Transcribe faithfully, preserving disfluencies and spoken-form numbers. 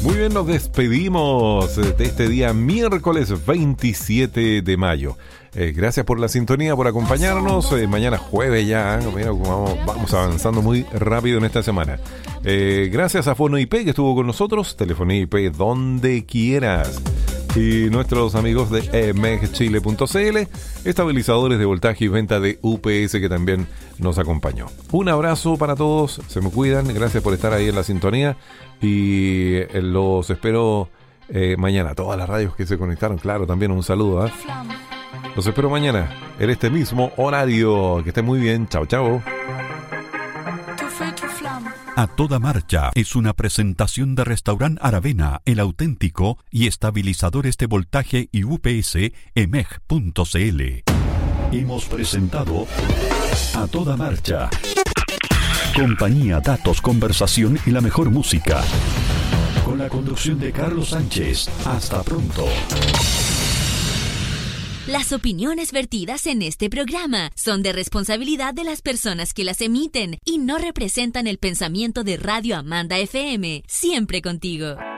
Muy bien, nos despedimos de este día miércoles veintisiete de mayo. Eh, gracias por la sintonía, por acompañarnos. Eh, mañana jueves ya, ¿eh? Mira cómo vamos, vamos avanzando muy rápido en esta semana. Eh, gracias a Fono I P que estuvo con nosotros. Telefonía I P donde quieras. Y nuestros amigos de e m e g chile punto c l, estabilizadores de voltaje y venta de U P S, que también nos acompañó. Un abrazo para todos, se me cuidan, gracias por estar ahí en la sintonía y eh, los espero eh, mañana. Todas las radios que se conectaron, claro, también un saludo, ¿eh? Los espero mañana en este mismo horario. Que estén muy bien, chao, chao. A Toda Marcha es una presentación de Restaurant Aravena, El Auténtico y estabilizadores de voltaje y U P S e m e g punto c l. Hemos presentado A Toda Marcha. Compañía, datos, conversación y la mejor música. Con la conducción de Carlos Sánchez. Hasta pronto. Las opiniones vertidas en este programa son de responsabilidad de las personas que las emiten y no representan el pensamiento de Radio Amanda F M. Siempre contigo.